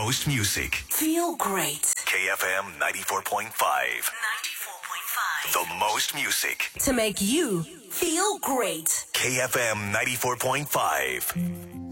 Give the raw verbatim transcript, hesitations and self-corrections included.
most music. Feel great. K F M ninety-four point five. ninety-four point five. The most music. To make you feel great. K F M ninety-four point five.